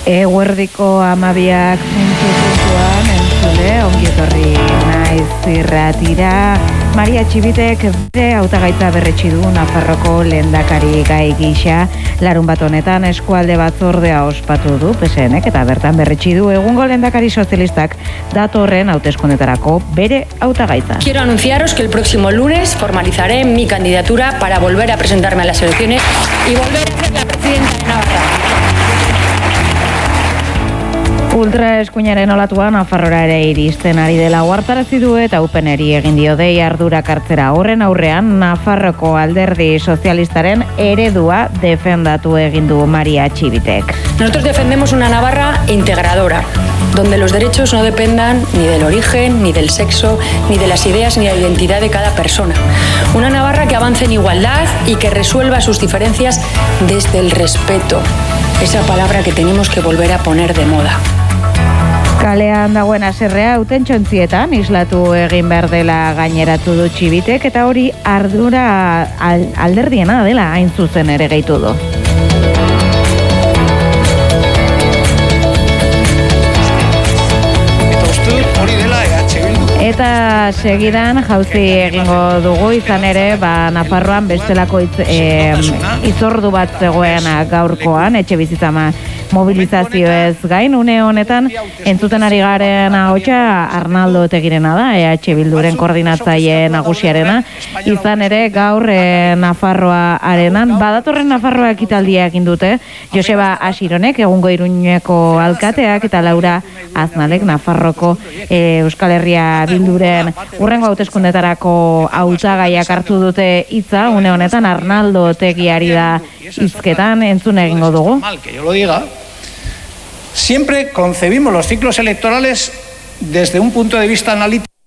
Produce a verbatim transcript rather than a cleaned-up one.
Eguerdiko amabiak puntu puntuan entzule, ongietorri naiz irratira. Maria Txibitek bere hautagaitza berretsi du Nafarroko lehendakari gai gisa. Larun bat honetan eskualde batzordea ospatu du P S Nek eta bertan berretsi du egungo lehendakari sozialistak datorren hauteskundetarako bere hautagaitza. Quiero anunciaros que el próximo lunes formalizaré mi candidatura para volver a presentarme a las elecciones y volver a ser la presidenta de Navarra. Ultra eskuinaren olatuan Nafarrora ere iristen ari dela ohartarazi du eta upeneri egin dio dei ardura kartzera. Horren aurrean Nafarroko alderdi sozialistaren eredua defendatu egin du Maria Txibitek. Nosotros defendemos una Navarra integradora, donde los derechos no dependan ni del origen, ni del sexo, ni de las ideas, ni de la identidad de cada persona. Una Navarra que avance en igualdad y que resuelva sus diferencias desde el respeto. Esa palabra que tenemos que volver a poner de moda. Kalean dagoen haserrea hautentxontzietan islatu egin behar dela gaineratu du Txibitek eta hori ardura alderdiena dela hain zuzen ere gehitu du. Eta segidan jauzi egingo dugu izan ere, ba, Nafarroan bestelako itz, e, izordu bat zegoen gaurkoan, etxe bizitza mobilizazioez gain, une honetan entzuten ari garen ahotsa Arnaldo Otegirena da, E H Bilduren koordinatzaile nagusiarena, izan ere gaur e, Nafarroa arenan, badatorren Nafarroa ekitaldia egin dute, Joseba Asironek, egungo Iruñeko alkateak, eta Laura Aznalek, Nafarroko e, Euskal Herria Bilduren urrengo hauteskundetarako hautagaiak hartu dute hitza, une honetan Arnaldo Otegiari da hizketan entzun egingo dugu. Que yo lo diga. Siempre concebimos los ciclos electorales desde un punto de vista analítico.